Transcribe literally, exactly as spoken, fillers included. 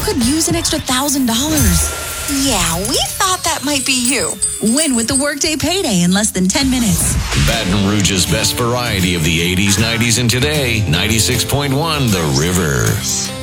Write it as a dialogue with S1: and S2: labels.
S1: could use an extra one thousand dollars.
S2: Yeah, we thought that might be you.
S1: Win with the Workday Payday in less than ten minutes.
S3: Baton Rouge's best variety of the eighties, nineties, and today. ninety-six point one The River.